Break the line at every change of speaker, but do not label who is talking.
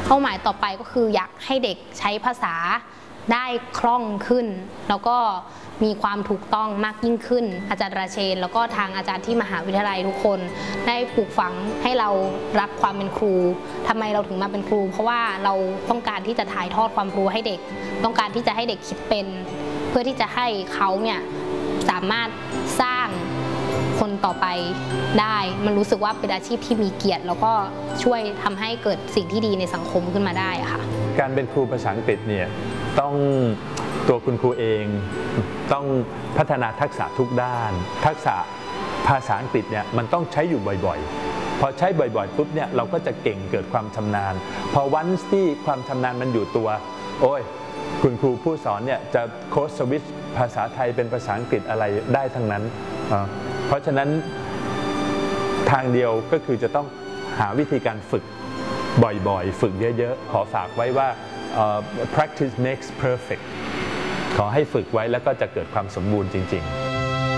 เป้าหมายต่อไปก็คืออยากให้เด็กใช้ภาษาได้คล่องขึ้นแล้วก็มีความถูกต้องมากยิ่งขึ้นอาจารย์ราเชนแล้วก็ทางอาจารย์ที่มหาวิทยาลัยทุกคนได้ปลูกฝังให้เรารักความเป็นครูทำไมเราถึงมาเป็นครูเพราะว่าเราต้องการที่จะถ่ายทอดความรู้ให้เด็กต้องการที่จะให้เด็กคิดเป็นเพื่อที่จะให้เขาเนี่ยสามารถสร้างคนต่อไปได้มันรู้สึกว่าเป็นอาชีพที่มีเกียรติแล้วก็ช่วยทำให้เกิดสิ่งที่ดีในสังคมขึ้นมาได้ค่ะ
การเป็นครูภาษาอังกฤษเนี่ยต้องตัวคุณครูเองต้องพัฒนาทักษะทุกด้านทักษะภาษาอังกฤษเนี่ยมันต้องใช้อยู่บ่อยๆพอใช้บ่อยๆปุ๊บเนี่ยเราก็จะเก่งเกิดความชำนาญพอวันที่ความชำนาญมันอยู่ตัวโอ้ยคุณครูผู้สอนเนี่ยจะโค้ชสวิตช์ภาษาไทยเป็นภาษาอังกฤษอะไรได้ทั้งนั้นเพราะฉะนั้นทางเดียวก็คือจะต้องหาวิธีการฝึกบ่อยๆฝึกเยอะๆขอฝากไว้ว่าpractice makes perfect ขอให้ฝึกไว้แล้วก็จะเกิดความสมบูรณ์จริงๆ